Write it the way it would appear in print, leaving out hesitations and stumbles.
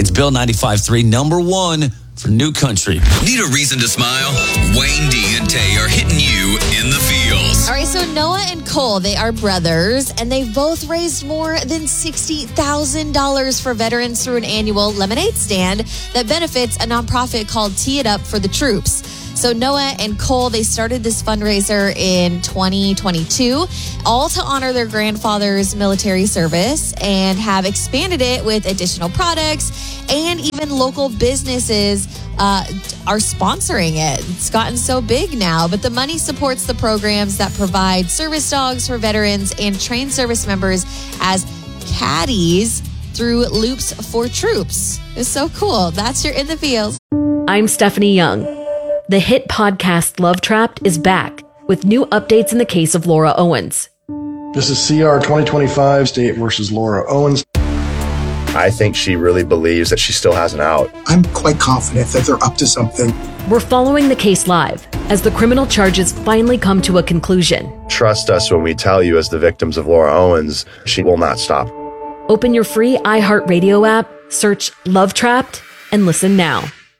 It's Bill 95.3, number one for New Country. Need a reason to smile? Wayne D and Tay are hitting you in the feels. All right, so Noah and Cole, they are brothers, and they've both raised more than $60,000 for veterans through an annual lemonade stand that benefits a nonprofit called Tee It Up for the Troops. So Noah and Cole, they started this fundraiser in 2022, all to honor their grandfather's military service, and have expanded it with additional products, and even local businesses are sponsoring it. It's gotten so big now, but the money supports the programs that provide service dogs for veterans and train service members as caddies through Loops for Troops. It's so cool. That's your In the Feels. I'm Stephanie Young. The hit podcast Love Trapped is back with new updates in the case of Laura Owens. This is CR 2025, State versus Laura Owens. I think she really believes that she still has an out. I'm quite confident that they're up to something. We're following the case live as the criminal charges finally come to a conclusion. Trust us when we tell you, as the victims of Laura Owens, she will not stop. Open your free iHeartRadio app, search Love Trapped, and listen now.